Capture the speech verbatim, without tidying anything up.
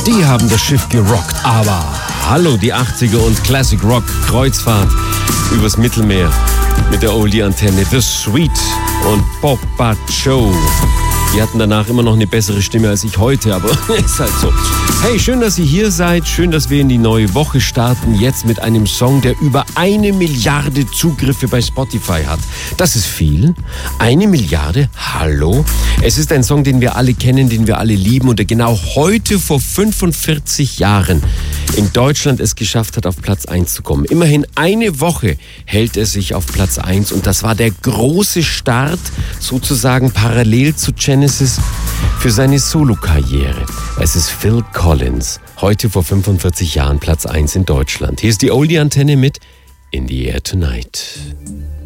Die haben das Schiff gerockt, aber hallo, die achtziger und Classic Rock Kreuzfahrt übers Mittelmeer mit der Oldie-Antenne The Sweet und Bob Joe. Die hatten danach immer noch eine bessere Stimme als ich heute, aber ist halt so. Hey, schön, dass ihr hier seid. Schön, dass wir in die neue Woche starten. Jetzt mit einem Song, der über eine Milliarde Zugriffe bei Spotify hat. Das ist viel. Eine Milliarde? Hallo? Es ist ein Song, den wir alle kennen, den wir alle lieben und der genau heute vor fünfundvierzig Jahren in Deutschland es geschafft hat, auf Platz eins zu kommen. Immerhin eine Woche hält er sich auf Platz eins und das war der große Start, sozusagen parallel zu Genesis, für seine Solokarriere. Es ist Phil Collins, heute vor fünfundvierzig Jahren Platz eins in Deutschland. Hier ist die Oldie-Antenne mit In the Air Tonight.